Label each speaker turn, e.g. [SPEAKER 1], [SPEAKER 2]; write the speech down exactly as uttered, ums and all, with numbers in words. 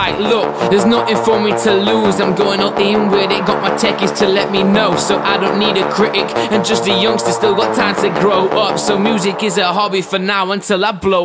[SPEAKER 1] Like, look, there's nothing for me to lose. I'm going all in with it. Got my techies to let me know, so I don't need a critic. And just a youngster, still got time to grow up. So music is a hobby for now until I blow